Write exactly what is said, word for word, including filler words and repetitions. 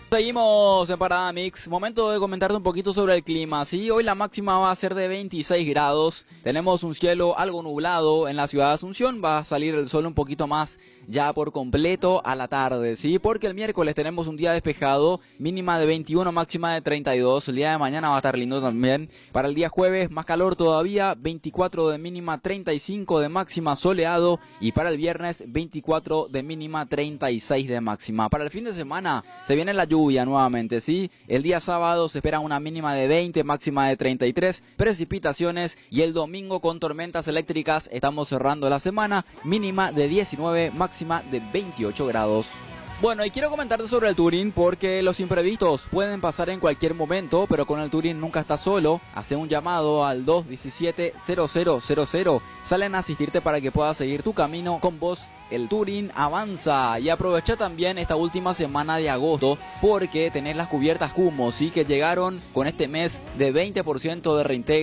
Seguimos en Parada Mix, momento de comentarte un poquito sobre el clima. Sí, hoy la máxima va a ser de veintiséis grados, tenemos un cielo algo nublado en la ciudad de Asunción, va a salir el sol un poquito más ya por completo a la tarde, sí, porque el miércoles tenemos un día despejado, mínima de veintiuno, máxima de treinta y dos, el día de mañana va a estar lindo también. Para el día jueves, más calor todavía, veinticuatro de mínima, treinta y cinco de máxima, soleado, y para el viernes veinticuatro de mínima, treinta y seis de máxima. Para el fin de semana se viene la lluvia nuevamente, sí, el día sábado se espera una mínima de veinte, máxima de treinta y tres, precipitaciones, y el domingo con tormentas eléctricas estamos cerrando la semana, mínima de diecinueve, máxima de veintiocho grados. Bueno, y quiero comentarte sobre el Touring porque los imprevistos pueden pasar en cualquier momento, pero con el Touring nunca estás solo. Hace un llamado al dos diecisiete cero cero cero cero. Salen a asistirte para que puedas seguir tu camino con vos. El Touring avanza, y aprovecha también esta última semana de agosto porque tenés las cubiertas Kummo, sí, que llegaron con este mes de veinte por ciento de reintegro